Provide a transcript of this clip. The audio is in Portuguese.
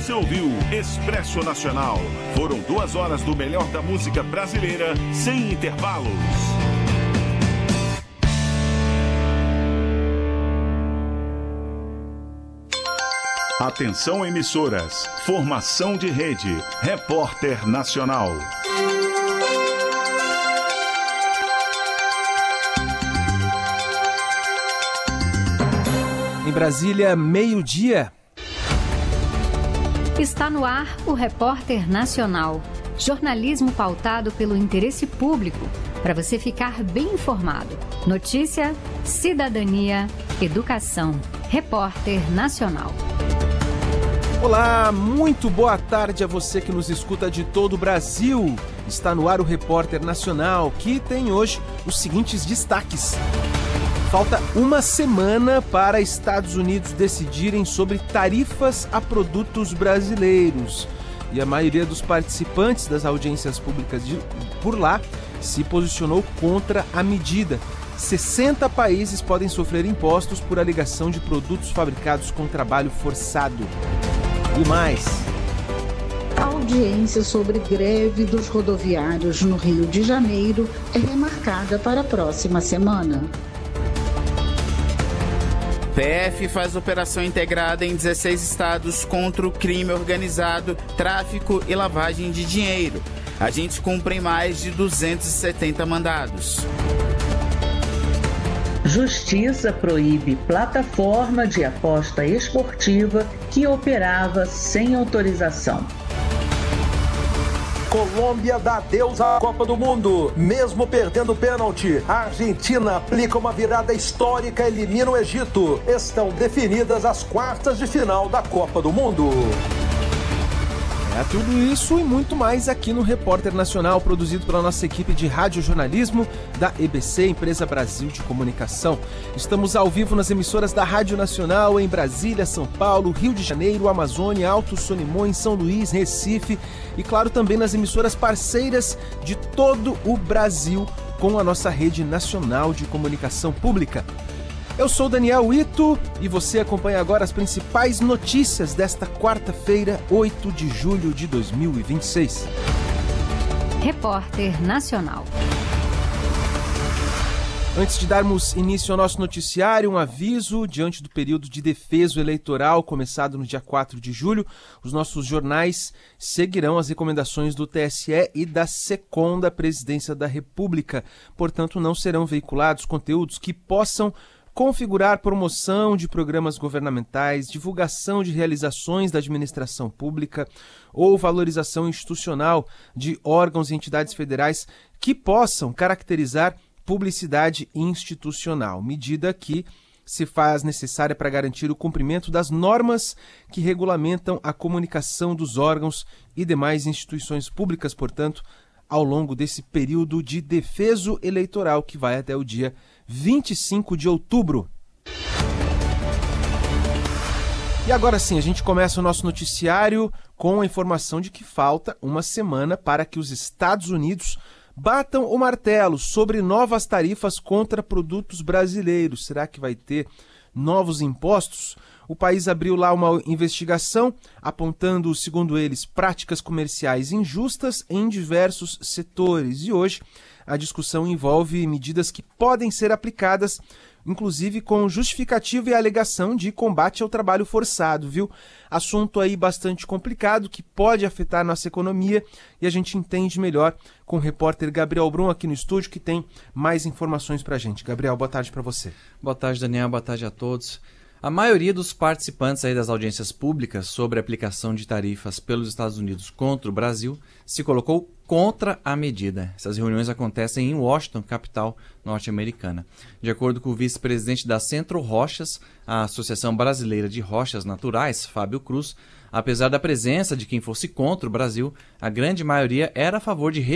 Você ouviu Expresso Nacional. Foram 2 horas do melhor da música brasileira, sem intervalos. Atenção, emissoras. Formação de rede. Repórter Nacional. Em Brasília, meio-dia. Está no ar o Repórter Nacional. Jornalismo pautado pelo interesse público, para você ficar bem informado. Notícia, cidadania, educação. Repórter Nacional. Olá, muito boa tarde a você que nos escuta de todo o Brasil. Está no ar o Repórter Nacional, que tem hoje os seguintes destaques. Falta uma semana para Estados Unidos decidirem sobre tarifas a produtos brasileiros. E a maioria dos participantes das audiências públicas por lá se posicionou contra a medida. 60 países podem sofrer impostos por alegação de produtos fabricados com trabalho forçado. E mais. A audiência sobre greve dos rodoviários no Rio de Janeiro é remarcada para a próxima semana. PF faz operação integrada em 16 estados contra o crime organizado, tráfico e lavagem de dinheiro. Agentes cumprem mais de 270 mandados. Justiça proíbe plataforma de aposta esportiva que operava sem autorização. Colômbia dá adeus à Copa do Mundo. Mesmo perdendo o pênalti, a Argentina aplica uma virada histórica e elimina o Egito. Estão definidas as quartas de final da Copa do Mundo. É tudo isso e muito mais aqui no Repórter Nacional, produzido pela nossa equipe de radiojornalismo da EBC, Empresa Brasil de Comunicação. Estamos ao vivo nas emissoras da Rádio Nacional em Brasília, São Paulo, Rio de Janeiro, Amazônia, Alto Solimões, São Luís, Recife e, claro, também nas emissoras parceiras de todo o Brasil com a nossa rede nacional de comunicação pública. Eu sou Daniel Ito e você acompanha agora as principais notícias desta quarta-feira, 8 de julho de 2026. Repórter Nacional. Antes de darmos início ao nosso noticiário, um aviso: diante do período de defeso eleitoral começado no dia 4 de julho, os nossos jornais seguirão as recomendações do TSE e da SECOM da Presidência da República. Portanto, não serão veiculados conteúdos que possam configurar promoção de programas governamentais, divulgação de realizações da administração pública ou valorização institucional de órgãos e entidades federais que possam caracterizar publicidade institucional, medida que se faz necessária para garantir o cumprimento das normas que regulamentam a comunicação dos órgãos e demais instituições públicas, portanto, ao longo desse período de defeso eleitoral que vai até o dia 25 de outubro. E agora sim, a gente começa o nosso noticiário com a informação de que falta uma semana para que os Estados Unidos batam o martelo sobre novas tarifas contra produtos brasileiros. Será que vai ter novos impostos? O país abriu lá uma investigação apontando, segundo eles, práticas comerciais injustas em diversos setores. E hoje a discussão envolve medidas que podem ser aplicadas, inclusive com justificativa e alegação de combate ao trabalho forçado, viu? Assunto aí bastante complicado que pode afetar nossa economia e a gente entende melhor com o repórter Gabriel Brum aqui no estúdio, que tem mais informações pra gente. Gabriel, boa tarde pra você. Boa tarde, Daniel. Boa tarde a todos. A maioria dos participantes aí das audiências públicas sobre a aplicação de tarifas pelos Estados Unidos contra o Brasil se colocou contra a medida. Essas reuniões acontecem em Washington, capital norte-americana. De acordo com o vice-presidente da Centro Rochas, a Associação Brasileira de Rochas Naturais, Fábio Cruz, apesar da presença de quem fosse contra o Brasil, a grande maioria era a favor de